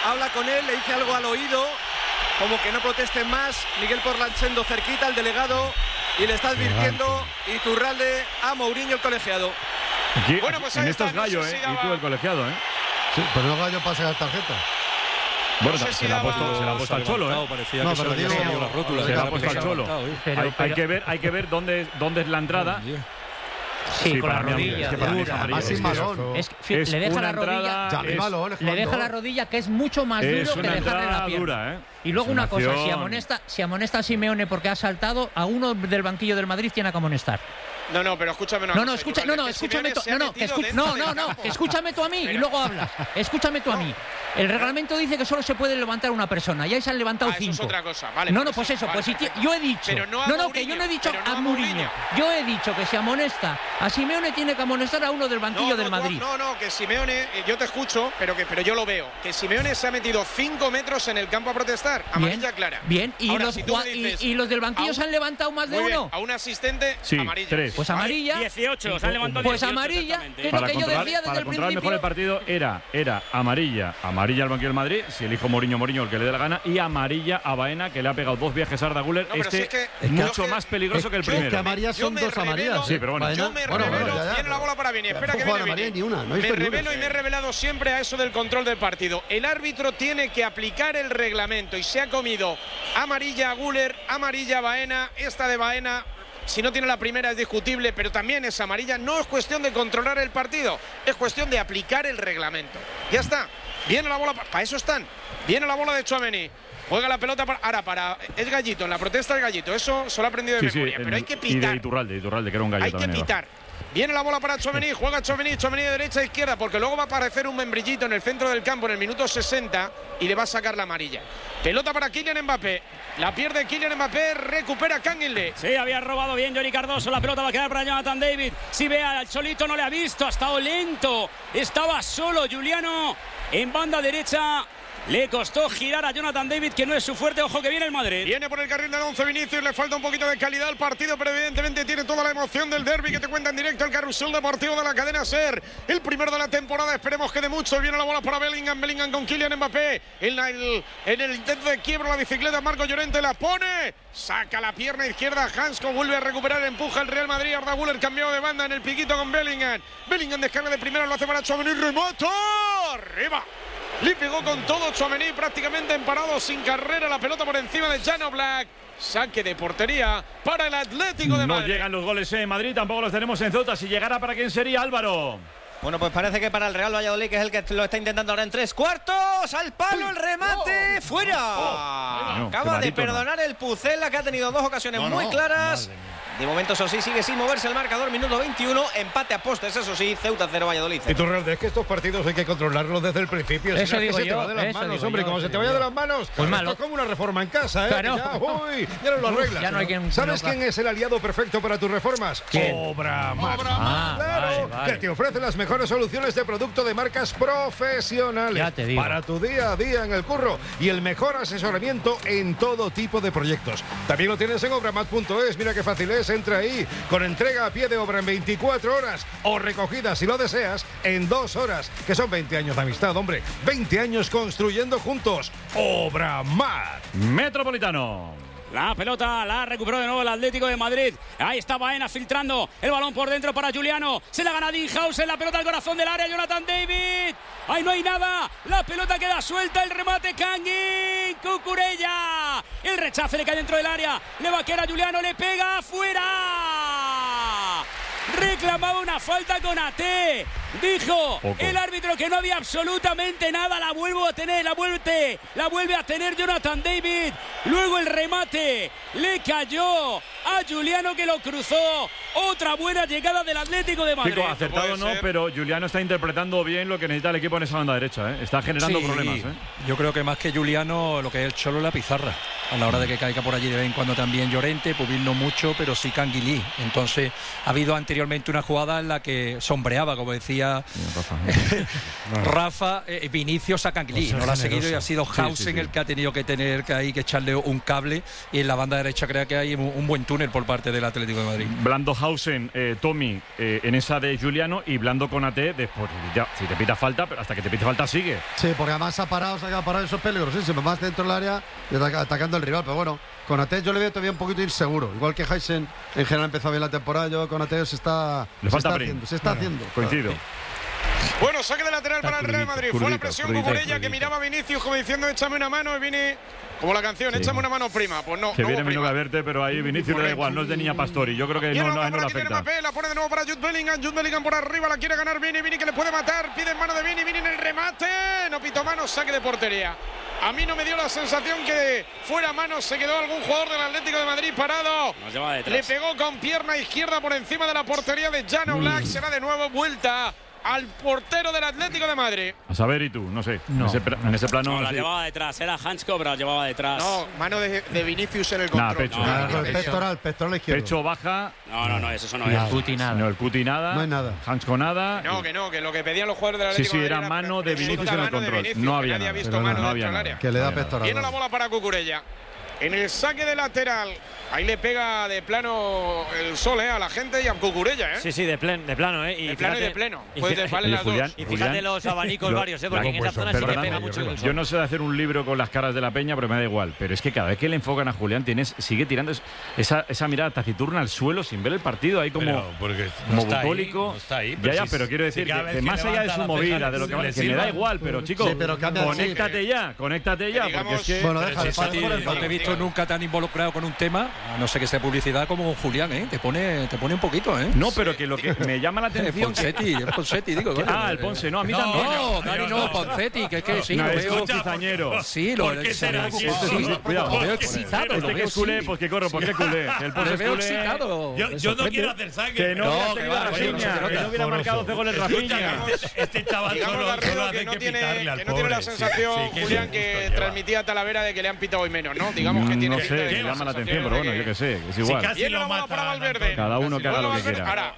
habla con él, le dice algo al oído, como que no protesten más. Miguel Porlanchendo cerquita, el delegado, y le está advirtiendo Iturralde a Mourinho, el colegiado. Aquí, bueno, pues en estos gallos, y tú el colegiado, Sí, pero no gallo pasa la tarjeta. Bueno, no sé si se la ha puesto al Cholo, Parecía que se le había salido la rótula. Se la ha puesto al Cholo. Hay que ver dónde es la entrada. Sí, con la rodilla. Le deja la rodilla. Le deja la rodilla, que es mucho más duro que dejarle la pierna. Y luego una cosa, si amonesta a Simeone porque ha saltado, a uno del banquillo del Madrid tiene que amonestar. No, pero escúchame escúchame tú a mí y luego hablas. Escúchame tú a mí. El reglamento dice que solo se puede levantar una persona. Ya se han levantado 5. Eso es otra cosa. Vale, pues eso. Vale, pues yo he dicho. Que yo no he dicho a Mourinho. Yo he dicho que si amonesta a Simeone tiene que amonestar a uno del banquillo del Madrid. Que Simeone, yo te escucho, pero yo lo veo. Que Simeone se ha metido 5 metros en el campo a protestar. Amarilla clara. Bien, y los del banquillo se han levantado más de uno. A un asistente, amarilla. 3. Pues amarilla. 18, se han levantado 18. Pues amarilla, que es lo que yo decía desde el principio. Mejor el partido era amarilla al banquillo del Madrid, si elijo Mourinho el que le dé la gana, y amarilla a Baena, que le ha pegado 2 viajes a Arda Güler. Es mucho más peligroso que el primero. Que amarillas son 2 amarillas. Sí, pero bueno. Yo me revelo, tiene la bola para Vini, espera que viene. Me revelo y me he revelado siempre a eso del control del partido. El árbitro tiene que aplicar el reglamento y se ha comido amarilla a Güler, amarilla a Baena, esta de Baena. Si no tiene la primera es discutible, pero también es amarilla. No es cuestión de controlar el partido, es cuestión de aplicar el reglamento. Ya está. Viene la bola, para eso están. Viene la bola de Tchouaméni. Juega la pelota es Gallito, en la protesta es Gallito. Eso se lo ha aprendido de memoria, pero hay que pitar. Y de Iturralde, que era un gallo también. Hay que pitar. Viene la bola para Tchouaméni, juega Tchouaméni de derecha a izquierda, porque luego va a aparecer un membrillito en el centro del campo en el minuto 60 y le va a sacar la amarilla. Pelota para Kylian Mbappé. La pierde Kylian Mbappé, recupera Canguilhe. Sí, había robado bien Johnny Cardoso. La pelota va a quedar para Jonathan David. Si ve al Cholito, no le ha visto, ha estado lento. Estaba solo Juliano en banda derecha. Le costó girar a Jonathan David, que no es su fuerte. Ojo que viene el Madrid. Viene por el carril del 11 Vinicius. Le falta un poquito de calidad al partido, pero evidentemente tiene toda la emoción del derbi que te cuenta en directo el carrusel deportivo de la cadena SER. El primero de la temporada. Esperemos que de mucho. Viene la bola para Bellingham. Bellingham con Kylian Mbappé. En el intento de quiebra la bicicleta, Marco Llorente la pone. Saca la pierna izquierda. Hansko vuelve a recuperar. Empuja el Real Madrid. Arda Güler cambiado de banda en el piquito con Bellingham. Bellingham descarga de primera. Lo hace para Tchouaméni. Remata. Arriba. Le pegó con todo Tchouaméni, prácticamente emparado, sin carrera, la pelota por encima de Jan Oblak. Saque de portería para el Atlético de Madrid. No llegan los goles en Madrid, tampoco los tenemos en Ceuta. Si llegara, ¿para quién sería, Álvaro? Bueno, pues parece que para el Real Valladolid, que es el que lo está intentando ahora en 3/4. Al palo, el remate, fuera. Acaba de perdonar el Pucela, que ha tenido 2 ocasiones muy claras. De momento, eso sí, sigue sin moverse el marcador. Minuto 21, empate a postes, eso sí, Ceuta 0, Valladolid 0. Y tú, Real, es que estos partidos hay que controlarlos desde el principio. Eso digo yo, se te va de las manos, hombre. Como se te vaya de las manos, pues esto es como una reforma en casa, ¿eh? Claro. Ya no lo arreglas. Ya no hay quien, ¿Sabes quién es el aliado perfecto para tus reformas? Obramar. Claro, que te ofrece las mejores soluciones de producto de marcas profesionales. Ya te digo. Para tu día a día en el curro y el mejor asesoramiento en todo tipo de proyectos. También lo tienes en obramat.es. Mira qué fácil es, entra ahí. Con entrega a pie de obra en 24 horas o recogida, si lo deseas, en 2 horas. Que son 20 años de amistad, hombre. 20 años construyendo juntos. Obramar. Metropolitano. La pelota la recuperó de nuevo el Atlético de Madrid. Ahí está Baena filtrando el balón por dentro para Juliano. Se la gana Dinhausen, la pelota al corazón del área. Jonathan David. Ahí no hay nada. La pelota queda suelta. El remate Kangin. Cucurella. El rechace le cae dentro del área. Le va a quedar a Juliano. Le pega afuera. Reclamaba una falta con AT. Dijo el árbitro que no había absolutamente nada. La vuelve a tener Jonathan David. Luego el remate le cayó a Juliano, que lo cruzó. Otra buena llegada del Atlético de Madrid. Chico, acertado no, pero Juliano está interpretando bien lo que necesita el equipo en esa banda derecha, ¿eh? Está generando problemas, ¿eh? Yo creo que más que Juliano, lo que es el Cholo, la pizarra. A la hora de que caiga por allí de vez en cuando también Llorente, Pubil no mucho, pero sí Canguilí. Entonces ha habido anteriormente una jugada en la que sombreaba, como decía Rafa, Vinicius a Cangli. No lo ha seguido y ha sido Hausen el que ha tenido que tener que echarle un cable, y en la banda derecha creo que hay un buen túnel por parte del Atlético de Madrid. Blando, Hausen, Tommy en esa de Juliano, y Blando Konaté después. Ya, si te pita falta, pero hasta que te pita falta sigue. Sí, porque además se ha parado, eso es peligrosísimo, más dentro del área y atacando al rival, pero bueno, Konaté yo le veo todavía un poquito inseguro, igual que Hausen en general empezó bien la temporada. Yo Konaté se está haciendo. Coincido. Bueno, saque de lateral para el Real Madrid. Fue la presión Cucurella que miraba a Vinicius como diciendo échame una mano, y Vini, como la canción, échame una mano, prima. Pues no. Que viene menos a verte, pero ahí Vinicius le da igual, no es de Niña Pastori. Yo creo que no le afecta. La pone de nuevo para Jude Bellingham por arriba, la quiere ganar Vini que le puede matar, pide en mano de Vini en el remate, no pitó mano, saque de portería. A mí no me dio la sensación que fuera mano, se quedó algún jugador del Atlético de Madrid parado. Le pegó con pierna izquierda por encima de la portería de Jan Oblak, será de nuevo vuelta al portero del Atlético de Madrid. A saber, y tú, no sé. No. En ese plano. No, la llevaba detrás, era Hansko, pero la llevaba detrás. No, mano de Vinicius en el control. Pecho. Pectoral izquierdo. Pecho baja. No, eso no es. El Puti nada. No, el Puti nada. No hay nada. Hansko nada. Que lo que pedían los jugadores del Atlético de Madrid. Era mano de Vinicius en el control. No había nadie nada. ha visto mano dentro del área. Que le da pectoral. Viene la bola para Cucurella. En el saque de lateral, ahí le pega de plano el sol a la gente y a Cucurella. Sí, de plano. Y de plano y de pleno. Vale las dos. Y fíjate los abanicos varios, porque en esa zona sí que pega mucho el sol. Yo no sé de hacer un libro con las caras de la peña, pero me da igual. Pero es que cada vez que le enfocan a Julián, sigue tirando esa mirada taciturna al suelo sin ver el partido, ahí como bucólico. Ya, pero quiero decir que más allá de su movida, de lo que me da igual, pero chicos, conéctate ya, porque es que. Bueno, deja no te he visto nunca tan involucrado con un tema, a no ser que sea publicidad, como Julián, te pone un poquito, No, pero que lo que me llama la atención. Ponsetti, digo. El Ponce, no, a mí también. No, Dani, no, Ponsetti, que es que sí, lo veo cizañero. Sí, lo veo. Cuidado. Lo veo excitado. Este que es culé, pues que corro, pues que culé. El Ponce lo veo excitado. Yo no quiero hacer sangre. Que no hubiera marcado 12 goles Rafinha. Este chaval solo hace que pitarle al pobre. Que no tiene la sensación, Julián, que transmitía Talavera de que le han pitado hoy menos, ¿no? Digamos que tiene. No sé, me llama la atención, pero bueno, yo qué sé, es igual. Viene la bola para Valverde. Cada uno que haga lo que quiera.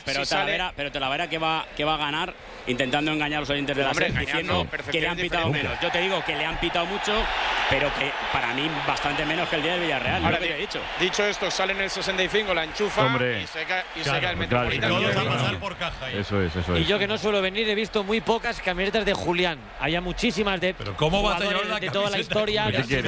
Pero Talavera que va a ganar intentando engañar a los oyentes de la SER diciendo que le han pitado menos. Yo te digo que le han pitado mucho, pero que para mí bastante menos que el día del Villarreal. Ahora, dicho esto, sale en el 65, la enchufa y se cae el Metropolitano. Todos a pasar por caja. Eso es. Y yo, que no suelo venir, he visto muy pocas camisetas de Julián. Había muchísimas de jugadores de toda la historia.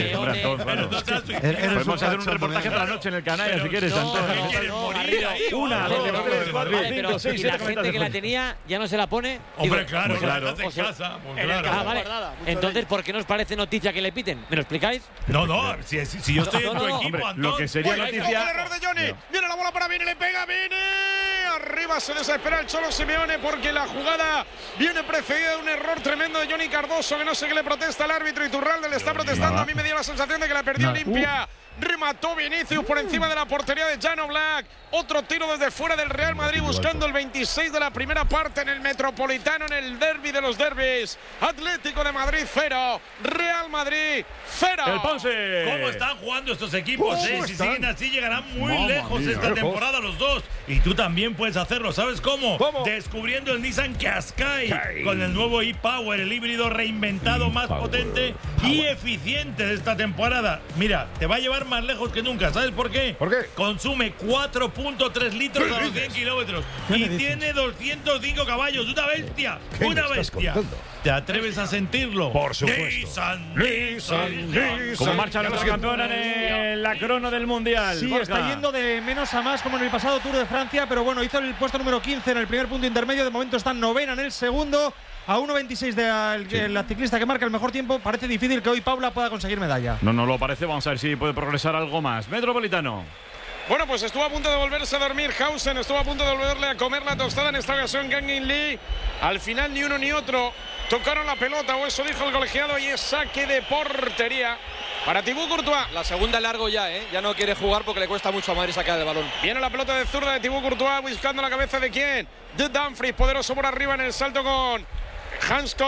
Podemos hacer un reportaje para la noche en el canal, si quieres. Una, dos, tres, cuatro, cinco, seis, y la gente que la tenía ya no se la pone. Hombre, claro. Vale. Entonces, ¿por qué nos parece noticia que le piten? ¿Me lo explicáis? No, si yo estoy en tu equipo, Antón. Lo que sería noticia. El error de Johnny. Viene la bola para Vini, le pega Vini. Arriba se desespera el Cholo Simeone porque la jugada viene precedida de un error tremendo de Johnny Cardoso, que no sé qué le protesta al árbitro. Iturralde le está protestando. A mí me dio la sensación de que la perdió limpia. Remató Vinicius por encima de la portería de Jan Oblak. Otro tiro desde fuera del Real Madrid buscando el 26 de la primera parte en el Metropolitano, en el derbi de los derbis. Atlético de Madrid 0, Real Madrid 0. El Ponce. ¿Cómo están jugando estos equipos? Si siguen así llegarán muy lejos esta temporada los dos. Y tú también puedes hacerlo. ¿Sabes cómo? Descubriendo el Nissan Qashqai con el nuevo e-Power, el híbrido reinventado más potente y eficiente de esta temporada. Mira, te va a llevar más lejos que nunca. ¿Sabes por qué? Consume 4.3 litros a los 100 kilómetros y tiene 205 caballos. ¡Una bestia! ¡Una bestia! ¿Te atreves a sentirlo? Por supuesto. Nissan. ¿Cómo marcha nuestra campeona en la crono del Mundial? Sí, está yendo de menos a más como en el pasado Tour de Francia, pero bueno, hizo el puesto número 15 en el primer punto intermedio. De momento está novena en el segundo. A 1.26 de la ciclista que marca el mejor tiempo. Parece difícil que hoy Paula pueda conseguir medalla. No lo parece. Vamos a ver si puede progresar algo más. Metropolitano. Bueno, pues estuvo a punto de volverse a dormir Hausen, estuvo a punto de volverle a comer la tostada en esta ocasión Kang-in Lee. Al final ni uno ni otro tocaron la pelota, o eso dijo el colegiado, y es saque de portería para Thibaut Courtois. La segunda largo ya, ya no quiere jugar porque le cuesta mucho a Madrid sacar el balón. Viene la pelota de zurda de Thibaut Courtois buscando la cabeza de quién, de Dumfries, poderoso por arriba en el salto con Hansko.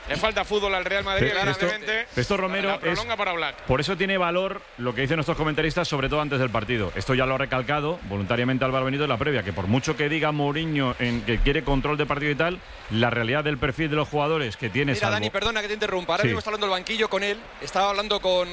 Le falta fútbol al Real Madrid, claramente. Esto Romero prolonga para Black. Por eso tiene valor lo que dicen nuestros comentaristas, sobre todo antes del partido. Esto ya lo ha recalcado voluntariamente Álvaro Benito en la previa, que por mucho que diga Mourinho en que quiere control de partido y tal, la realidad del perfil de los jugadores que tiene. Mira, Dani, perdona que te interrumpa. Ahora mismo está hablando el banquillo con él. Estaba hablando con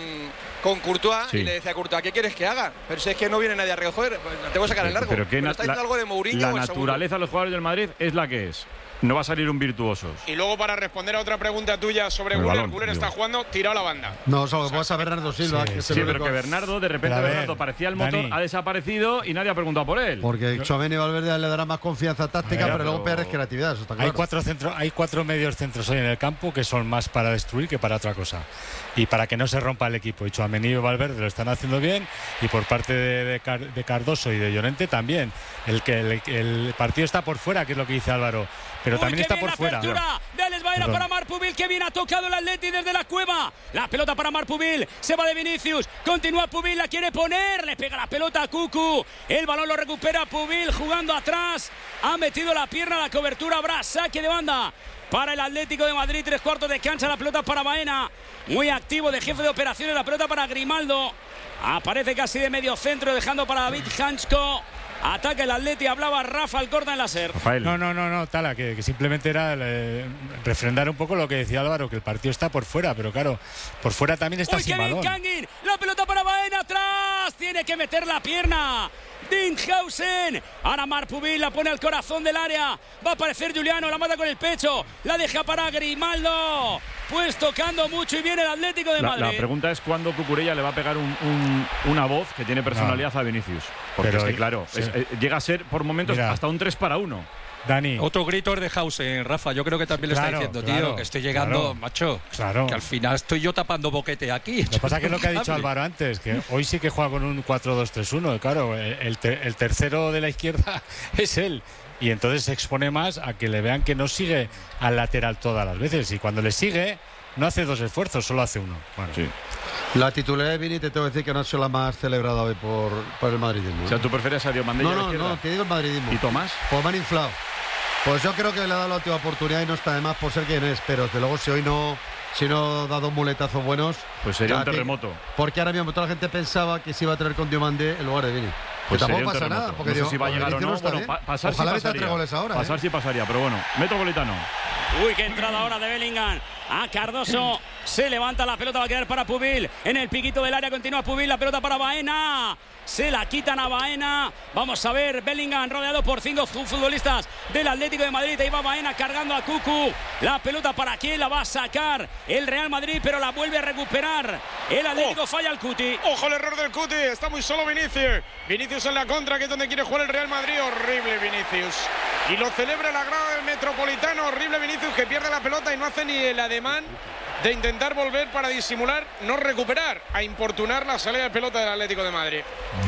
Courtois y le decía a Courtois, ¿qué quieres que haga? Pero si es que no viene nadie a recoger, te voy a sacar el largo. Pero está diciendo algo de Mourinho. La naturaleza de los jugadores del Madrid es la que es. No va a salir un virtuosos. Y luego, para responder a otra pregunta tuya sobre Güler está jugando tirado la banda. No, solo pasa a Bernardo Silva. Pero que Bernardo, de repente Bernardo parecía el motor, ha desaparecido y nadie ha preguntado por él. Porque Tchouaméni y Valverde le dará más confianza táctica, pero luego PR es creatividad, eso está claro. Hay cuatro medios centros hoy en el campo que son más para destruir que para otra cosa. Y para que no se rompa el equipo. Y Tchouaméni y Valverde lo están haciendo bien. Y por parte de Cardoso y de Llorente también. El partido está por fuera, que es lo que dice Álvaro. Pero también está por fuera. De Alex Baena para Marc Pubil, que bien ha tocado el Atleti desde la cueva. La pelota para Marc Pubil, se va de Vinicius, continúa Pubil, la quiere poner, le pega la pelota a Cucu. El balón lo recupera Pubil jugando atrás. Ha metido la pierna a la cobertura, habrá saque de banda para el Atlético de Madrid. 3/4 de cancha, la pelota para Baena. Muy activo de jefe de operaciones, la pelota para Grimaldo. Aparece casi de medio centro, dejando para David Hansko. Ataca el Atleti, hablaba Rafa Alcorta en la SER. No, Tala, que simplemente era refrendar un poco lo que decía Álvaro, que el partido está por fuera, pero claro, por fuera también está sin balón. Kangin, la pelota para Baena atrás, tiene que meter la pierna. Dinghausen, ahora Marc Pubil la pone al corazón del área, va a aparecer Juliano, la mata con el pecho, la deja para Grimaldo, pues tocando mucho y viene el Atlético de Madrid. La pregunta es cuándo Cucurella le va a pegar una voz que tiene personalidad a Vinicius, porque es que claro, llega a ser por momentos hasta un 3-1. Dani. Otro grito es de Hausen, Rafa. Yo creo que también le está diciendo, tío, que estoy llegando, macho. Claro. Que al final estoy yo tapando boquete aquí. Lo que pasa es que es lo que ha dicho Álvaro antes, que hoy sí que juega con un 4-2-3-1. Claro, el tercero de la izquierda es él. Y entonces se expone más a que le vean que no sigue al lateral todas las veces. Y cuando le sigue, no hace dos esfuerzos, solo hace uno. Bueno. Sí. La titularidad de Vini, te tengo que decir que no ha sido la más celebrada hoy por el madridismo. O sea, ¿tú prefieres a Diomandé? No, te digo el madridismo. ¿Y Tomás? Pues me han inflado. Pues yo creo que le ha dado la última oportunidad y no está de más por ser quien es, pero desde luego si no da dos muletazos buenos, pues sería un terremoto. Porque ahora mismo toda la gente pensaba que se iba a traer con Diomandé en lugar de Vini. Pues que tampoco pasa nada, porque no sé si va a llegar o no. Bueno, pasar ojalá sí pasaría. 3 goles ahora. Pasar sí pasaría, pero bueno, Metropolitano. Uy, qué entrada ahora de Bellingham. A Cardoso, se levanta la pelota, va a quedar para Pubil. En el piquito del área continúa Pubil, la pelota para Baena. Se la quitan a Baena. Vamos a ver, Bellingham rodeado por 5 futbolistas del Atlético de Madrid. Ahí va Baena cargando a Cucu. La pelota para quién la va a sacar el Real Madrid, pero la vuelve a recuperar. El Atlético falla al Cuti. Ojo el error del Cuti, está muy solo Vinicius. Vinicius en la contra, que es donde quiere jugar el Real Madrid. Horrible Vinicius. Y lo celebra la grada del Metropolitano. Horrible Vinicius, que pierde la pelota y no hace ni el ademán de intentar volver para disimular, no recuperar, a importunar la salida de pelota del Atlético de Madrid.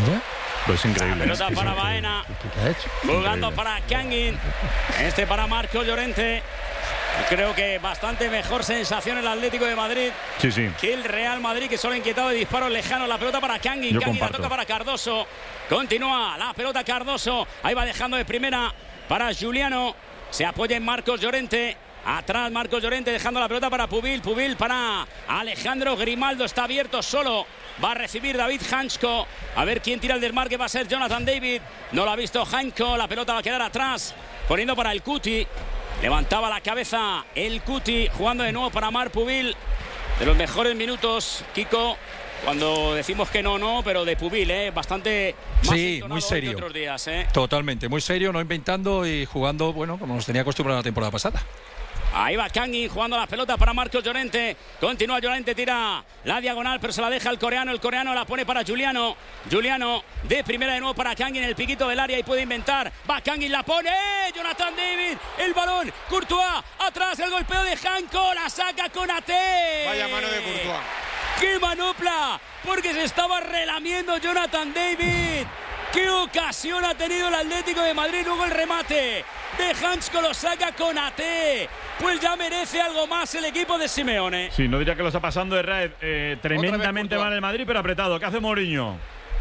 Pues increíble. Pelota para Baena, jugando para Kangin, para Marcos Llorente. Creo que bastante mejor sensación el Atlético de Madrid que el Real Madrid, que solo ha inquietado de disparos lejanos. La pelota para Kangin, Kangin la toca para Cardoso, continúa la pelota Cardoso, ahí va dejando de primera para Juliano, se apoya en Marcos Llorente. Atrás Marcos Llorente dejando la pelota para Pubil. Pubil para Alejandro Grimaldo. Está abierto solo. Va a recibir David Hansko. A ver quién tira el desmarque. Va a ser Jonathan David. No lo ha visto Hansko. La pelota va a quedar atrás. Poniendo para el Cuti. Levantaba la cabeza el Cuti. Jugando de nuevo para Marc Pubil. De los mejores minutos, Kiko. Cuando decimos que no, pero de Pubil, bastante más muy serio. Que otros días, Totalmente, muy serio, no inventando y jugando, bueno, como nos tenía acostumbrado la temporada pasada. Ahí va Kangin jugando la pelota para Marcos Llorente. Continúa Llorente, tira la diagonal, pero se la deja el coreano. El coreano la pone para Juliano. Juliano de primera de nuevo para Kangin en el piquito del área y puede inventar. Va Kangin, la pone. Jonathan David, el balón. Courtois, atrás el golpeo de Hanko. La saca con Ate. Vaya mano de Courtois. ¡Qué manopla! Porque se estaba relamiendo Jonathan David. ¡Qué ocasión ha tenido el Atlético de Madrid! Luego el remate de Hansko lo saca con Ate. Pues ya merece algo más el equipo de Simeone. Sí, no diría que lo está pasando de Raed tremendamente mal el Madrid, pero apretado. ¿Qué hace Mourinho?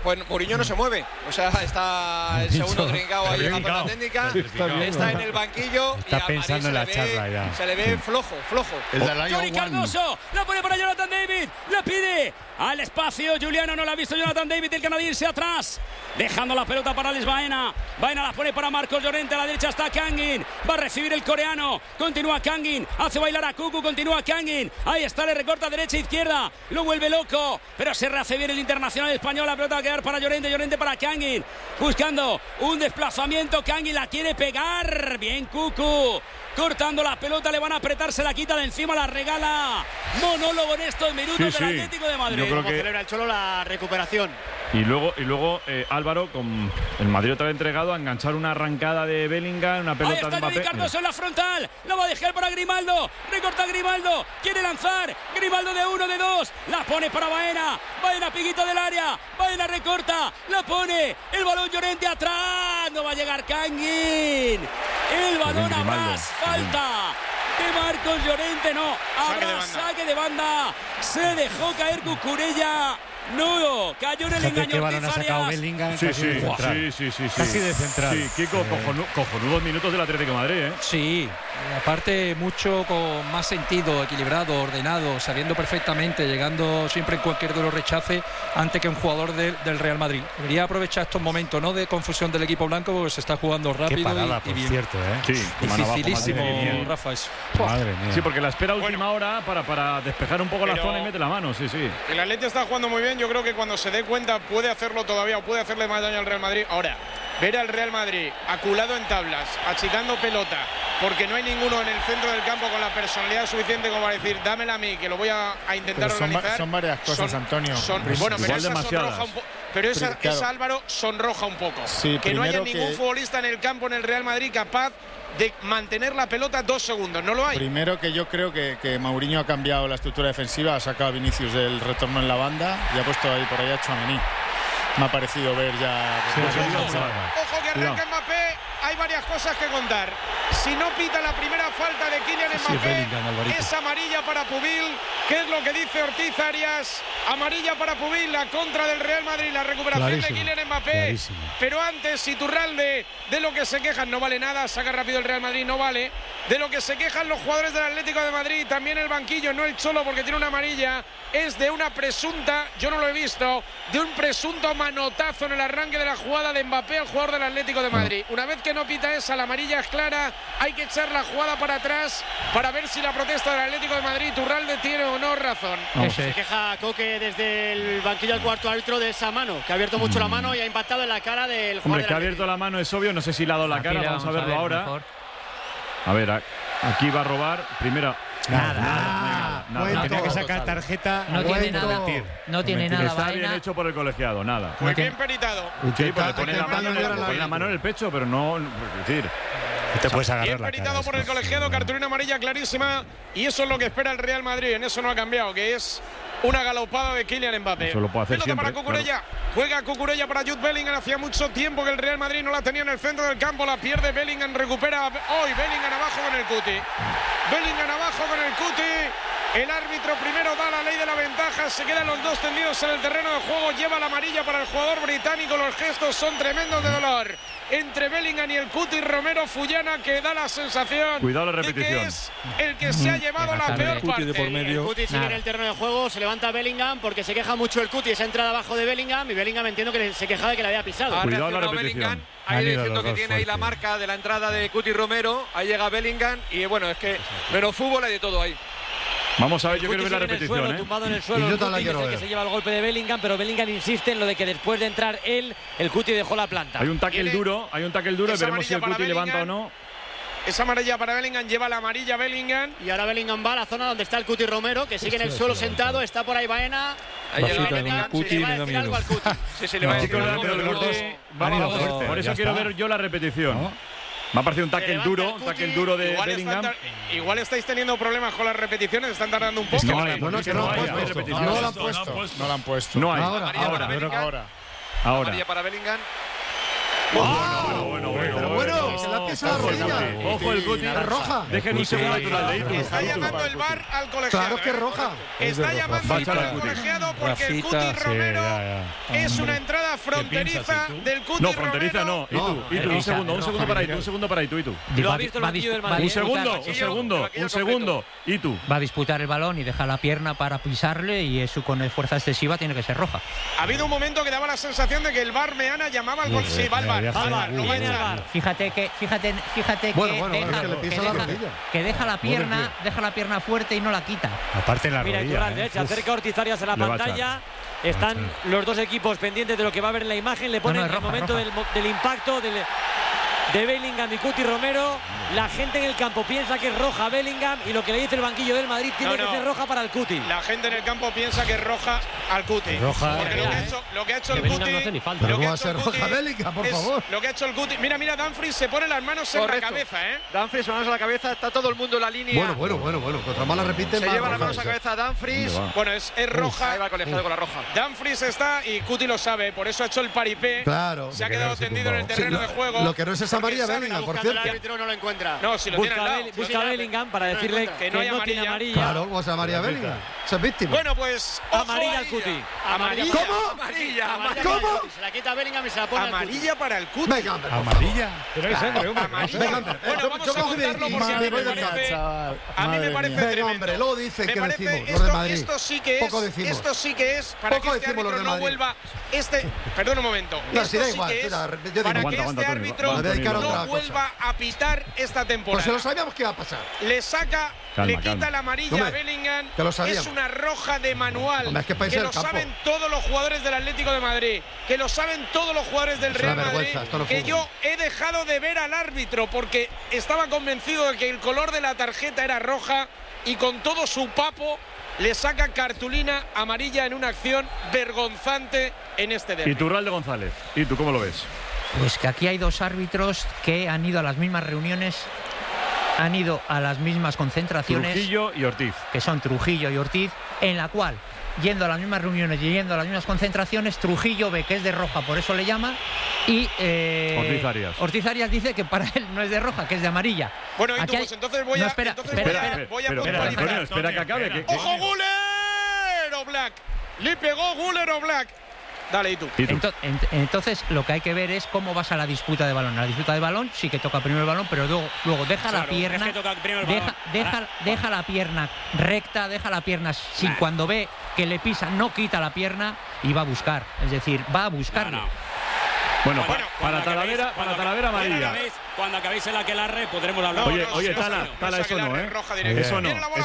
Pues Mourinho no se mueve. O sea, está el segundo trincao ahí en la zona técnica. Está en el banquillo. Está pensando en la charla ya. Se le ve flojo. Johnny Cardoso la pone para Jonathan David. La pide al espacio. Juliano no la ha visto. Jonathan David, el canadiense atrás. Dejando la pelota para Alex Baena. Baena la pone para Marcos Llorente. A la derecha está Kangin. Va a recibir el coreano. Continúa Kangin. Hace bailar a Cucu. Continúa Kangin. Ahí está, le recorta derecha e izquierda. Lo vuelve loco. Pero se rehace bien el internacional español. La pelota va a quedar para Llorente. Llorente para Kangin. Buscando un desplazamiento. Kangin la quiere pegar. Bien Cucu. Cortando la pelota, le van a apretar, se la quita de encima, la regala. Monólogo en estos minutos del Atlético de Madrid. Yo creo que celebra el Cholo la recuperación. Y luego Álvaro, con el Madrid otra vez entregado, a enganchar una arrancada de Bellingham, una pelota de Mbappé. Ahí está Cardoso en la frontal, la va a dejar para Grimaldo. Recorta Grimaldo, quiere lanzar. Grimaldo de 1, de 2, la pone para Baena. Baena, piguito del área. Baena recorta, la pone. El balón Llorente atrás. No va a llegar Kangin. El balón a más. Falta de Marcos Llorente, no. Habrá saque de banda. Se dejó caer Cucurella. No, cayó en el engaño. ¿Qué balón ha sacado Bellingham? Sí. Casi de central. Sí, Kiko, cojonudos minutos del Atlético de Madrid, ¿eh? Sí, aparte mucho con más sentido, equilibrado, ordenado, sabiendo perfectamente, llegando siempre en cualquier duelo rechace antes que un jugador del Real Madrid. Debería aprovechar estos momentos, ¿no?, de confusión del equipo blanco, porque se está jugando rápido. Qué parada, y bien. Cierto, ¿eh? Sí, dificilísimo, Rafa, eso. Madre mía. Sí, porque la espera última hora para despejar un poco la zona y mete la mano, sí. El Atleti está jugando muy bien. Yo creo que cuando se dé cuenta puede hacerlo todavía o puede hacerle más daño al Real Madrid. Ahora, ver al Real Madrid aculado en tablas, achicando pelota, porque no hay ninguno en el centro del campo con la personalidad suficiente como para decir, dámela a mí, que lo voy a intentar organizar. Son varias cosas, Antonio. Bueno, pero esa sonroja un poco. Pero esa Álvaro sonroja un poco. Sí, que no haya ningún futbolista en el campo en el Real Madrid capaz de mantener la pelota 2 segundos. No lo hay. Primero, que yo creo que Mourinho ha cambiado la estructura defensiva, ha sacado a Vinicius del retorno en la banda y ha puesto ahí por allá a Tchouaméni. Me ha parecido ver ya. Ojo que arranca Mbappé. Hay varias cosas que contar. Si no pita la primera falta de Kylian Mbappé, es amarilla para Pubil. ¿Qué es lo que dice Ortiz Arias? Amarilla para Pubil, la contra del Real Madrid, la recuperación de Kylian Mbappé. Clarísimo. Pero antes, Iturralde, de lo que se quejan, no vale nada, saca rápido el Real Madrid, no vale. De lo que se quejan los jugadores del Atlético de Madrid, también el banquillo, no el Cholo porque tiene una amarilla, es de una presunta, yo no lo he visto, de un presunto manotazo en el arranque de la jugada de Mbappé al jugador del Atlético de Madrid. Una vez que no pita esa, la amarilla es clara, hay que echar la jugada para atrás para ver si la protesta del Atlético de Madrid, Iturralde, tiene o no razón. Se queja Coque desde el banquillo al cuarto árbitro de esa mano, que ha abierto mucho la mano y ha impactado en la cara del jugador. Hombre, que ha abierto la mano es obvio, no sé si le ha dado la cara, vamos a verlo ahora. Mejor. A ver, aquí va a robar, primera. Nada. Tenía que sacar tarjeta. No tiene nada. No tiene nada. Está bien hecho por el colegiado, nada. Muy bien peritado. Sí, pues le pone la mano en el pecho, pero no. Es decir, te puedes agarrar bien peritado por el colegiado, cartulina amarilla clarísima. Y eso es lo que espera el Real Madrid. En eso no ha cambiado, que es una galopada de Kylian Mbappé. Eso lo puede hacer siempre, para Cucurella. Claro. Juega Cucurella para Jude Bellingham. Hacía mucho tiempo que el Real Madrid no la tenía en el centro del campo. La pierde Bellingham. Recupera hoy Bellingham abajo con el Cuti. Bellingham abajo con el Cuti. El árbitro primero da la ley de la ventaja. Se quedan los dos tendidos en el terreno de juego. Lleva la amarilla para el jugador británico. Los gestos son tremendos de dolor entre Bellingham y el Cuti. Romero Fullana, que da la sensación, cuidado la repetición, de que es el que se ha llevado la peor parte. El Cuti sigue en el terreno de juego. Se levanta Bellingham porque se queja mucho el Cuti. Esa entrada abajo de Bellingham. Y Bellingham entiendo que se quejaba de que le había pisado. Cuidado la repetición. Ahí diciendo que tiene ahí la marca de la entrada de Cuti Romero. Ahí llega Bellingham. Y bueno, es que menos fútbol hay de todo ahí. Vamos a ver, yo quiero ver la repetición. Suelo, tumbado en el suelo, el Cuti, es el que se lleva el golpe de Bellingham, pero Bellingham insiste en lo de que después de entrar él, el Cuti dejó la planta. Hay un tackle duro, veremos si el Cuti levanta o no. Esa amarilla para Bellingham, lleva la amarilla Bellingham. Y ahora Bellingham va a la zona donde está el Cuti Romero, que sigue en el suelo sentado, está por ahí Baena. Ahí llega Bellingham, se le va a decir algo al Cuti. Sí, le va a decir algo al Cuti. Por eso quiero ver yo la repetición. Me ha parecido un tackle duro de Bellingham. Igual estáis teniendo problemas con las repeticiones, están tardando un poco. No la han puesto. No hay. Ahora. Amarilla para Bellingham. Bueno, toques a la rodilla. Ojo el Cuti. Roja. Dejen un segundo de Itu. Está llamando el VAR al colegiado. Claro que es roja. Está llamando el VAR al colegiado porque el Cuti Romero es una entrada fronteriza del Cuti Romero. No, fronteriza no. Itu, un segundo para Itu. Lo ha visto el banquillo del Madrid. Un segundo. Itu. Va a disputar el balón y deja la pierna para pisarle y eso con fuerza excesiva tiene que ser roja. Ha habido un momento que daba la sensación de que el VAR Meana llamaba al gol. Sí, va al VAR. Fíjate que deja la pierna fuerte y no la quita. Aparte en la rodilla. Mira, se acerca Ortiz Arias a la pantalla. Están los dos equipos pendientes de lo que va a ver en la imagen. Le ponen el momento del impacto de Bellingham y Cuti Romero. La gente en el campo piensa que es roja Bellingham y lo que le dice el banquillo del Madrid tiene que ser roja para el Cuti. La gente en el campo piensa que es roja al Cuti. Porque lo que ha hecho el Cuti. Pero ¿cómo va a ser roja Bellingham, por favor? Lo que ha hecho el Cuti. Mira, Dumfries se pone las manos en la cabeza, Dumfries con las manos a la cabeza, está todo el mundo en la línea. Bueno. Contra más la repiten. Se lleva las manos a la cabeza Dumfries. Bueno, es roja. Ahí va colegiado con la roja. Dumfries está y Cuti lo sabe, por eso ha hecho el paripé. Claro. Se ha quedado tendido en el terreno de juego. Lo que no es esa María Bellingham, por cierto. El árbitro no lo encuentra. No, si lo tiene al lado. Busca a Bellingham para decirle que no tiene amarilla. Claro, vamos a María Bellingham. Esa es víctima. Bueno, pues amarilla al Cuti. ¿Cómo? ¿Cómo? Se la quita Bellingham y se la pone amarilla para el Cuti. Venga, hombre. Amarilla. Pero es hombre. Bueno, vamos a contarlo porque a mí me parece tremendo. Hombre, luego dicen que decimos los de Madrid. Esto sí que es para que este árbitro no vuelva. Perdón un momento. Esto sí que es para que este árbitro no vuelva a pitar esta temporada. Pues se lo sabíamos que iba a pasar. Le quita la amarilla a Bellingham. Es una roja de manual. Que lo saben todos los jugadores del Atlético de Madrid. Que lo saben todos los jugadores del Real Madrid. Que yo he dejado de ver al árbitro porque estaba convencido de que el color de la tarjeta era roja y con todo su papo le saca cartulina amarilla en una acción vergonzante en este derbi. Iturralde González. ¿Y tú cómo lo ves? Pues que aquí hay dos árbitros que han ido a las mismas reuniones, han ido a las mismas concentraciones. Trujillo y Ortiz. Que son Trujillo y Ortiz, en la cual, yendo a las mismas reuniones y yendo a las mismas concentraciones, Trujillo ve que es de roja, por eso le llama, y Ortiz Arias dice que para él no es de roja, que es de amarilla. Bueno, y tú, pues entonces voy a puntualizar. Espera que acabe. ¡Ojo, Guller o Black! Le pegó Guller o Black. Dale, ¿y tú? Entonces, lo que hay que ver es cómo vas a la disputa de balón. La disputa de balón sí que toca primero el balón, pero luego deja la pierna, deja la pierna recta, deja la pierna sin cuando ve que le pisa, no quita la pierna y va a buscar. Es decir, va a buscarle. Bueno, para Talavera amarilla. Cuando acabéis el aquelarre podremos hablar. Oye, Tala, eso no, ¿eh? Eso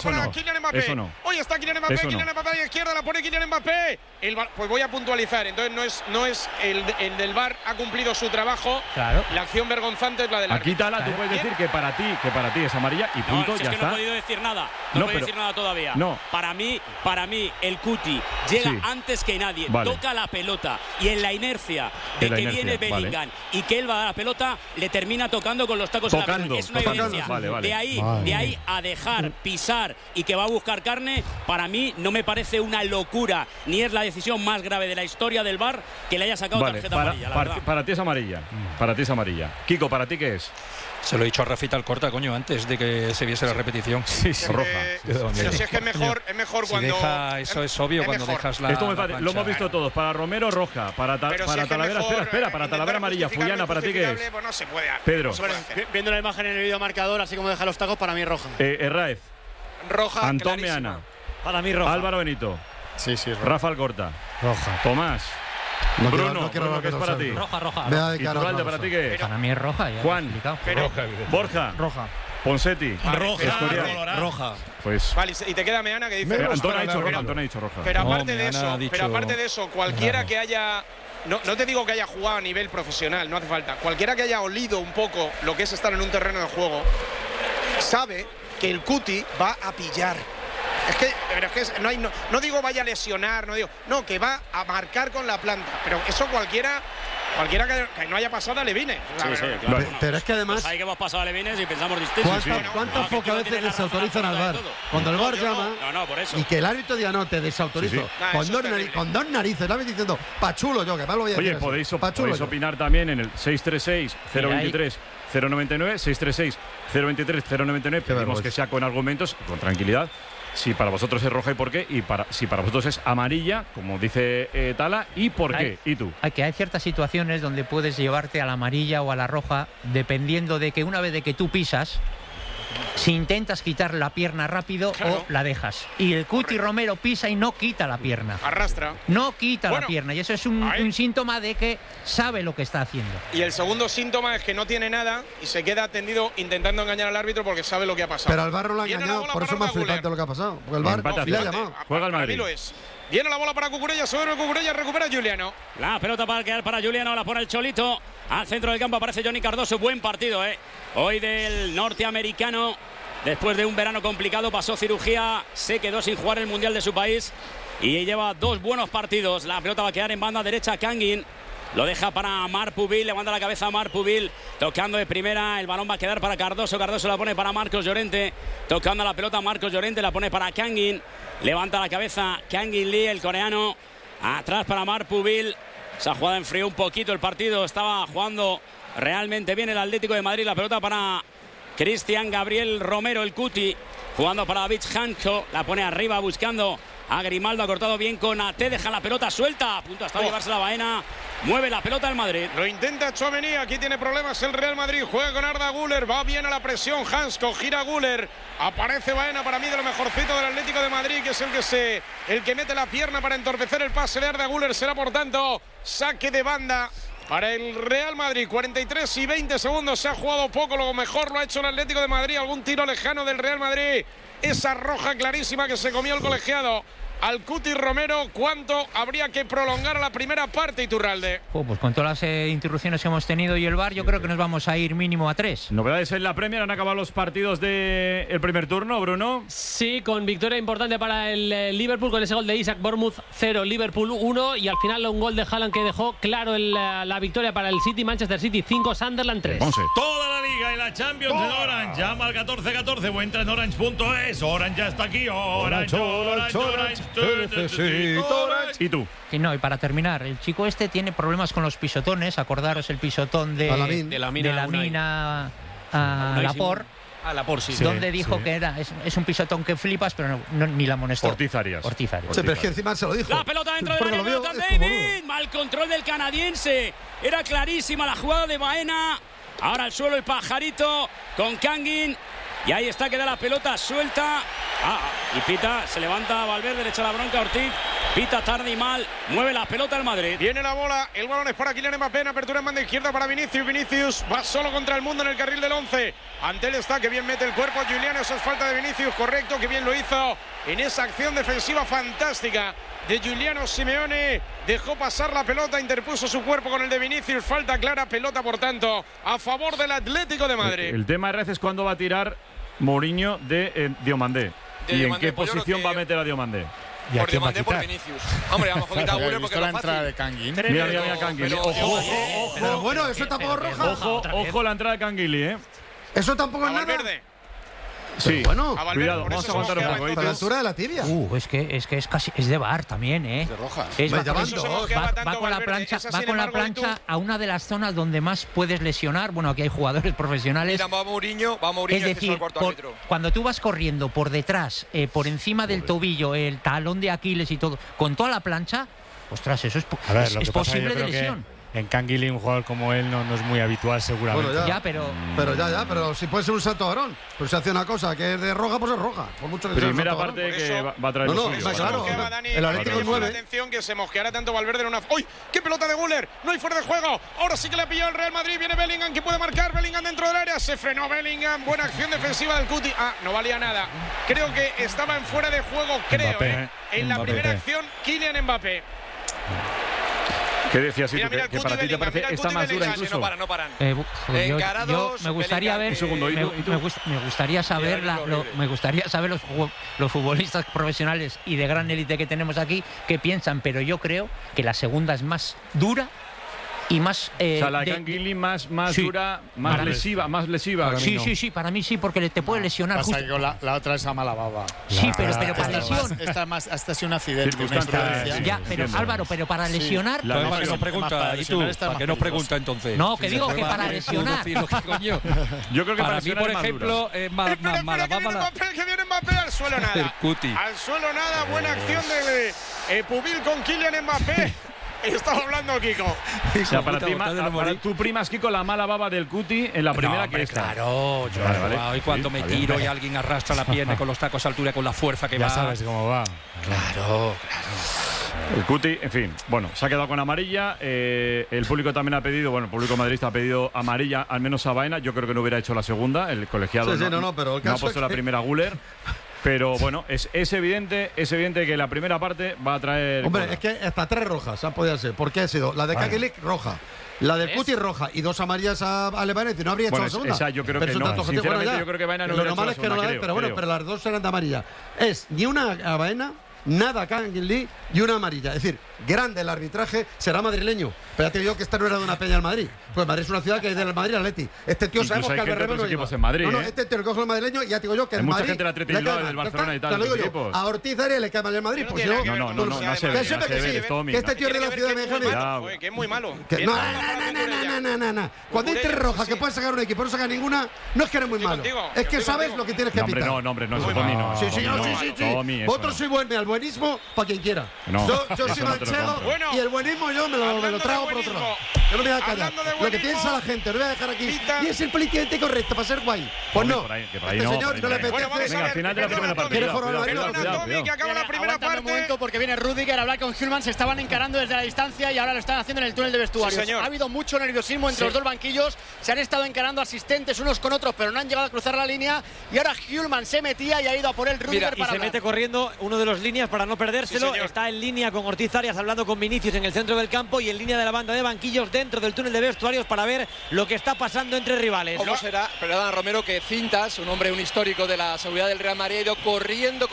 no. Hoy está Kylian Mbappé a la izquierda, la pone Kylian Mbappé. Pues voy a puntualizar. Entonces no es el del VAR ha cumplido su trabajo. Claro. La acción vergonzante es la del árbitro. Aquí, Tala, tú puedes decir que para ti es amarilla y punto, ya está. No he podido decir nada. No he podido decir nada todavía. No. Para mí, el Cuti llega antes que nadie. Vale. Toca la pelota y en la inercia de que viene Bellingham y que él va a la pelota, le termina tocando con los tacos en la pierna. Es una evidencia. Vale. De ahí a dejar pisar y que va a buscar carne, para mí no me parece una locura, ni es la decisión más grave de la historia del VAR que le haya sacado tarjeta amarilla. Para ti es amarilla. Para ti es amarilla. Kiko, ¿para ti qué es? Se lo he dicho a Rafita Alcorta, coño, antes de que se viese la repetición. Sí, roja. Pero si es que es mejor cuando. Eso es obvio cuando dejas la. Esto lo hemos visto todos. Para Romero, roja. Para Talavera, espera. Para Talavera, amarilla. Fullana, ¿para ti qué es? Pues no se puede. Pedro. Viendo la imagen en el vídeo marcador, así como deja los tacos, para mí roja. Herráez. Roja. Antón Meana. Para mí roja. Álvaro Benito. Sí, roja. Rafa Alcorta. Roja. Tomás. Bruno, ¿qué es para ti? Roja. Iturralde, ¿para ti qué es? Para mí es roja. Juan. Borja. Roja. Ponsetti. Roja. Pues. Vale, y te queda Meana que dice. Antón ha dicho roja. Pero aparte de eso, cualquiera que haya. No te digo que haya jugado a nivel profesional, no hace falta. Cualquiera que haya olido un poco lo que es estar en un terreno de juego sabe que el Cuti va a pillar. Es que no digo vaya a lesionar, no, que va a marcar con la planta. Pero eso cualquiera Cualquiera que no haya pasado a Levine. Claro. Pero es que además. Pues hay que hemos pasado a Levines y pensamos distinto. ¿Cuántas pocas veces desautorizan al VAR? Cuando el VAR llama. Por eso. Y que el árbitro diga no, te desautorizo. Con dos narices. La vez diciendo, pachulo yo, que más lo voy a decir. Oye, podéis opinar también en el 636-023-099, 636-023-099. Pedimos que sea con argumentos, con tranquilidad. Si para vosotros es roja y por qué, si para vosotros es amarilla, como dice Tala, y por qué. ¿Y tú? Hay ciertas situaciones donde puedes llevarte a la amarilla o a la roja, dependiendo de que una vez de que tú pisas, si intentas quitar la pierna rápido o la dejas. Y el Cuti Romero pisa y no quita la pierna. Arrastra. No quita la pierna. Y eso es un síntoma de que sabe lo que está haciendo. Y el segundo síntoma es que no tiene nada y se queda tendido intentando engañar al árbitro porque sabe lo que ha pasado. Pero al VAR no lo ha engañado, por eso es más flipante lo que ha pasado. Porque el VAR le ha llamado. Juega el Madrid. Viene la bola para Cucurella, sobre Cucurella, recupera Juliano. La pelota para quedar para Juliano, la pone el Cholito. Al centro del campo aparece Johnny Cardoso. Buen partido, hoy del norteamericano. Después de un verano complicado, pasó cirugía, se quedó sin jugar el Mundial de su país y lleva 2 buenos partidos. La pelota va a quedar en banda derecha Kangin. Lo deja para Marpuvil, levanta la cabeza a Marpuvil, tocando de primera, el balón va a quedar para Cardoso, Cardoso la pone para Marcos Llorente, tocando la pelota Marcos Llorente, la pone para Kangin, levanta la cabeza Kangin Lee, el coreano, atrás para Marpuvil. Esa jugada enfrió un poquito el partido, estaba jugando realmente bien el Atlético de Madrid. La pelota para Cristian Gabriel Romero, el Cuti, jugando para David Hancho, la pone arriba buscando a Grimaldo, ha cortado bien con Ate, deja la pelota suelta, a punto hasta llevarse la Baena, mueve la pelota el Madrid. Lo intenta Tchouaméni, aquí tiene problemas el Real Madrid, juega con Arda Güler, va bien a la presión Hansko, gira Güler, aparece Baena, para mí de lo mejorcito del Atlético de Madrid, que es el que mete la pierna para entorpecer el pase de Arda Güler, será por tanto saque de banda para el Real Madrid. 43 y 20 segundos, se ha jugado poco, lo mejor lo ha hecho el Atlético de Madrid, algún tiro lejano del Real Madrid, esa roja clarísima que se comió el colegiado al Cuti Romero. ¿Cuánto habría que prolongar la primera parte, Iturralde? Pues con todas las interrupciones que hemos tenido y el VAR, yo creo que nos vamos a ir mínimo a 3. Novedades en la Premier, han acabado los partidos del primer turno, Bruno. Sí, con victoria importante para el Liverpool, con ese gol de Isaac. Bournemouth 0, Liverpool 1, y al final un gol de Haaland que dejó claro la victoria para el City. Manchester City 5, Sunderland 3. Toda la liga y la Champions en Orange. Llama al 1414 o entra en orange.es. Orange ya está aquí. Orange. Te necesito, Orange. ¿Y tú? Y no, y para terminar, el chico este tiene problemas con los pisotones. Acordaros el pisotón de la mina a Laporte. A Laporte, sí. Donde dijo que es un pisotón que flipas, pero ni la amonestó. Ortizarias. Sí, pero es que encima se lo dijo. La pelota dentro del área, Jonathan David. Mal control del canadiense. Era clarísima la jugada de Baena. Ahora al suelo el pajarito con Kangin. Y ahí está, queda la pelota suelta. Y pita, se levanta Valverde, le echa la bronca a Ortiz. Pita tarde y mal, mueve la pelota al Madrid. Viene la bola, el balón es para Kylian Mbappé, en apertura en banda izquierda para Vinicius. Vinicius va solo contra el mundo en el carril del 11. Ante él está, que bien mete el cuerpo Juliano, eso es falta de Vinicius, correcto, que bien lo hizo en esa acción defensiva fantástica de Giuliano Simeone. Dejó pasar la pelota, interpuso su cuerpo con el de Vinicius, falta clara, pelota por tanto a favor del Atlético de Madrid. El tema de es cuándo va a tirar Mourinho de Diomandé. ¿Y en qué posición va a meter a Diomandé? Por Diomandé, por Vinicius. Hombre, a lo mejor quita a Güler porque es la fácil. entrada de Kangin. Mira Kangin. Ojo. Pero bueno, eso tampoco es roja. Ojo la entrada de Kangin, Eso tampoco es nada. Verde. Sí, bueno, cuidado, vamos a aguantar un poco. A la altura de la tibia. Es que es casi es de VAR también, De roja. Va con la plancha a una de las zonas donde más puedes lesionar. Bueno, aquí hay jugadores profesionales. Mira, va Mourinho, es decir, cuando tú vas corriendo por detrás, por encima del tobillo, el talón de Aquiles y todo, con toda la plancha, ostras, eso es posible de lesión. En Kangin, un jugador como él no es muy habitual, seguramente. Bueno, pero si puede ser un santo varón. Pues si hace una cosa que es de roja, pues es roja. Por mucho que primera sea parte que va a traer lo suyo. Claro, el Atlético 9. Atención, que se mosqueará tanto Valverde en una. ¡Uy! ¡Qué pelota de Güler! No hay fuera de juego. Ahora sí que le ha pillado el Real Madrid. Viene Bellingham, que puede marcar. Bellingham dentro del área. Se frenó Bellingham. Buena acción defensiva del Cuti. No valía nada. Creo que estaba en fuera de juego, en la primera acción, Kylian Mbappé. ¿Qué decías? Que para ti te parece esta más dura incluso. No paran. Yo me gustaría ver. Me gustaría saber los futbolistas profesionales y de gran élite que tenemos aquí qué piensan, pero yo creo que la segunda es más dura y más... o sea, la de Canguilí más sí, dura, más lesiva. Sí, para mí sí, porque te puede lesionar. Pasa que la otra es a mala baba. Sí, pero para lesión. Hasta es un accidente, una imprudencia. Ya, pero Álvaro, pero para lesionar... ¿Para qué nos pregunta? ¿Y tú? ¿Para qué nos pregunta entonces? No, que digo que para lesionar. Yo creo que para mí, por ejemplo, es mala baba. Que viene Mbappé al suelo nada. Al suelo nada, buena acción del Pubil con Kylian Mbappé. Estaba hablando Kiko. O sea, para tú primas, Kiko, la mala baba del Cuti en la primera hombre, que está. Claro, yo y cuando me tiro y alguien arrastra la pierna con los tacos a altura, con la fuerza que va. Ya sabes cómo va. Claro. El Cuti, en fin, bueno, se ha quedado con amarilla. El público también ha pedido, el público madridista ha pedido amarilla, al menos a Baena. Yo creo que no hubiera hecho la segunda. El colegiado pero el no ha puesto la primera Guller. Pero bueno, es evidente que la primera parte va a traer... Hombre, es que hasta 3 rojas han podido ser. ¿Por qué ha sido? La de Canguilí, roja. La del Cuti, roja. Y 2 amarillas a Alemania. No habría hecho la segunda. Esa yo creo que no. Sinceramente, yo creo que Baena no hubiera hecho la segunda. Lo normal es que no la pero las 2 eran de amarilla. Es ni una a Baena, nada a Canguilí y una amarilla. Es decir, grande el arbitraje, será madrileño. Pero ya te digo que esta no era de una peña al Madrid. Pues Madrid es una ciudad que es del Madrid al Atleti. Este tío sabemos que Albert Rivera no lleva. En Madrid, no, este tío le coge el madrileño y ya te digo yo que hay el mucha Madrid. Gente del Atleti del Barcelona y tal. Te lo digo yo. A Ortiz Arias le cae mal el Madrid. Pues yo. No se ve. Que este tío es de la ciudad de Benjamín. Que es muy malo. No. Cuando hay 3 rojas que puedes sacar un equipo, no sacas ninguna, no es que eres muy malo. Es que sabes lo que tienes que pitar. No, Tommy no. Sí. Vosotros sois al buenismo para quien quiera. Yo soy manchego y el buenismo yo me lo trago por otro lado. Yo no me voy a callar. Lo que piensa la gente, lo voy a dejar aquí. Y es el políticamente correcto para ser guay. Pues no. Este señor no le apetece. Venga, al final de la primera parte. Que acaba la primera parte. Un momento porque viene Rüdiger a hablar con Hülman. Se estaban encarando desde la distancia y ahora lo están haciendo en el túnel de vestuarios. Ha habido mucho nerviosismo entre los dos banquillos. Se han estado encarando asistentes unos con otros, pero no han llegado a cruzar la línea. Y ahora Hülman se metía y ha ido a por el Rüdiger para se mete corriendo uno de los líneas para no perdérselo. Está en línea con Ortiz Arias hablando con Vinicius en el centro del campo y en línea de la banda de banquillos dentro del túnel de vestuarios para ver lo que está pasando entre rivales. ¿Cómo será? Perdón, Romero, que Cintas, un histórico de la seguridad del Real Madrid, ha ido corriendo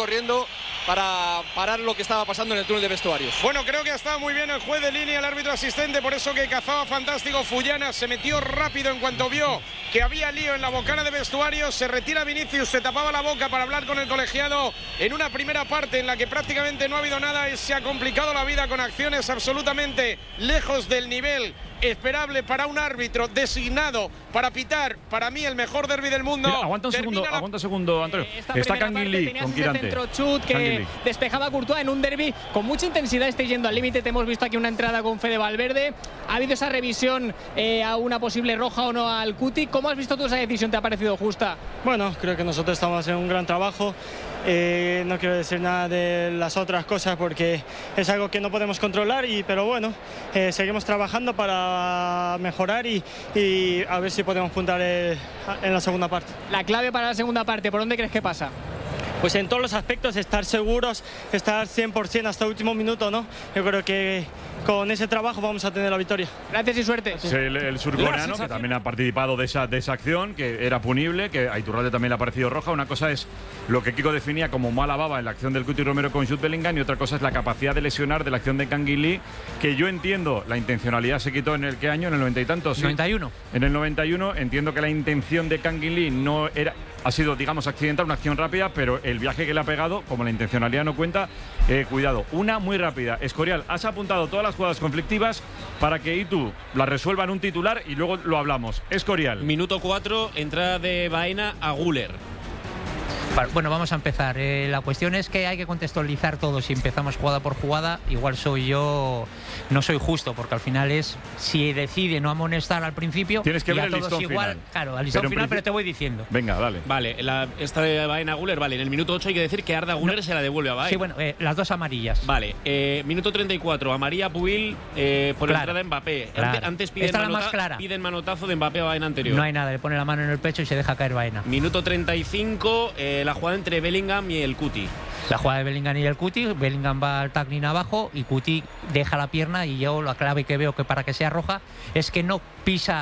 para parar lo que estaba pasando en el túnel de vestuarios. Bueno, creo que ha estado muy bien el juez de línea, el árbitro asistente, por eso que cazaba fantástico Fullana, se metió rápido en cuanto vio que había lío en la bocana de vestuarios, se retira Vinicius, se tapaba la boca para hablar con el colegiado en una primera parte en la que prácticamente no ha habido nada y se ha complicado la vida con acciones absolutamente lejos del nivel esperable para un árbitro designado para pitar, para mí, el mejor derbi del mundo. Mira, aguanta un segundo, Antonio. Está Canguilí con Quirante. Centro chut que despejaba Courtois en un derbi con mucha intensidad. Estáis yendo al límite. Te hemos visto aquí una entrada con Fede Valverde. Ha habido esa revisión a una posible roja o no al Cuti. ¿Cómo has visto tú esa decisión? ¿Te ha parecido justa? Bueno, creo que nosotros estamos haciendo un gran trabajo. No quiero decir nada de las otras cosas porque es algo que no podemos controlar, pero bueno, seguimos trabajando para mejorar y a ver si podemos puntar en la segunda parte. La clave para la segunda parte, ¿por dónde crees que pasa? Pues en todos los aspectos, estar seguros, estar 100% hasta el último minuto, ¿no? Yo creo que con ese trabajo vamos a tener la victoria. Gracias y suerte. El surcoreano, que también ha participado de esa acción, que era punible, que a Iturralde también le ha parecido roja. Una cosa es lo que Kiko definía como mala baba en la acción del Cuti Romero con Jude Bellingham, y otra cosa es la capacidad de lesionar de la acción de Canguilí, que yo entiendo, la intencionalidad se quitó en el ¿qué año? En el 90 y tantos. 91. En el 91, entiendo que la intención de Canguilí no era... Ha sido, digamos, accidental, una acción rápida, pero el viaje que le ha pegado, como la intencionalidad no cuenta, cuidado. Una muy rápida. Escorial, has apuntado todas las jugadas conflictivas para que Itu las resuelva en un titular y luego lo hablamos. Escorial. Minuto 4, entrada de Baena a Guller. Bueno, vamos a empezar. La cuestión es que hay que contextualizar todo. Si empezamos jugada por jugada, igual no soy justo, porque al final es, si decide no amonestar al principio, tienes que ver el listón igual, final. Claro, al listón final, pero te voy diciendo. Venga, dale. Vale, esta de Baena a Guller, vale. En el minuto 8 hay que decir que Arda Guller se la devuelve a Baena. Sí, bueno, las dos amarillas. Vale, minuto 34, amarilla Pubil por la entrada de Mbappé. Claro. Antes piden manotazo de Mbappé a Baena anterior. No hay nada, le pone la mano en el pecho y se deja caer Baena. Minuto 35, la jugada entre Bellingham y el Cuti. La jugada de Bellingham y el Cuti. Bellingham va al tackling abajo y Cuti deja la pierna, y yo la clave que veo que para que sea roja es que no pisa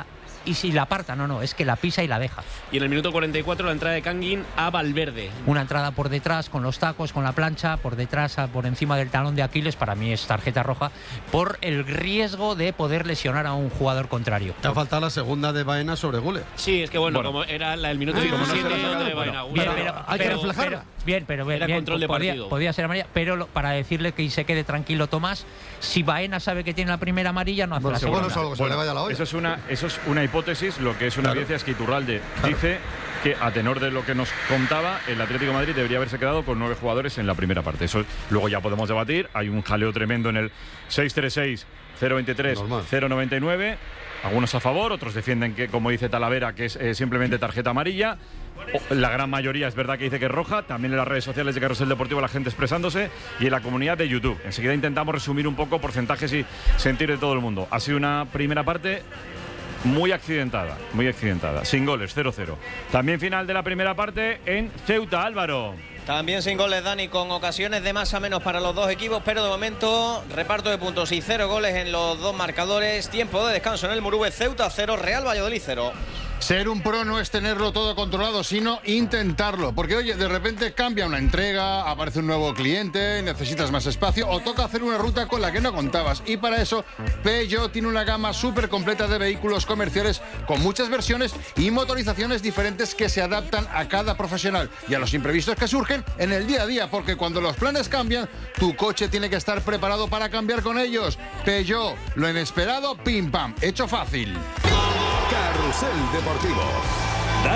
y si la aparta, no, es que la pisa y la deja. Y en el minuto 44 la entrada de Kangin a Valverde. Una entrada por detrás, con los tacos, con la plancha, por detrás, por encima del talón de Aquiles, para mí es tarjeta roja, por el riesgo de poder lesionar a un jugador contrario. Te ha faltado la segunda de Baena sobre Gule. Sí, es que bueno, como era el minuto 17 de Baena. Hay que reflejarla. Pero era control de partido. Podía ser amarilla, pero para decirle que se quede tranquilo Tomás, si Baena sabe que tiene la primera amarilla, no hace la segunda. Eso es una hipótesis. Lo que es una evidencia es que Iturralde dice que, a tenor de lo que nos contaba, el Atlético de Madrid debería haberse quedado con 9 jugadores en la primera parte. Eso luego ya podemos debatir. Hay un jaleo tremendo en el 636 023 099. Algunos a favor, otros defienden que, como dice Talavera, que es simplemente tarjeta amarilla. La gran mayoría es verdad que dice que es roja. También en las redes sociales de Carrusel Deportivo la gente expresándose, y en la comunidad de YouTube. Enseguida intentamos resumir un poco porcentajes y sentir de todo el mundo. Ha sido una primera parte muy accidentada, sin goles, 0-0. También final de la primera parte en Ceuta, Álvaro. También sin goles, Dani, con ocasiones de más a menos para los dos equipos, pero de momento reparto de puntos y 0 goles en los dos marcadores. Tiempo de descanso en el Murube. Ceuta 0, Real Valladolid 0. Ser un pro no es tenerlo todo controlado, sino intentarlo. Porque, oye, de repente cambia una entrega, aparece un nuevo cliente, necesitas más espacio o toca hacer una ruta con la que no contabas. Y para eso, Peugeot tiene una gama súper completa de vehículos comerciales con muchas versiones y motorizaciones diferentes que se adaptan a cada profesional y a los imprevistos que surgen en el día a día. Porque cuando los planes cambian, tu coche tiene que estar preparado para cambiar con ellos. Peugeot, lo inesperado, pim pam, hecho fácil. Carrusel Deportivo.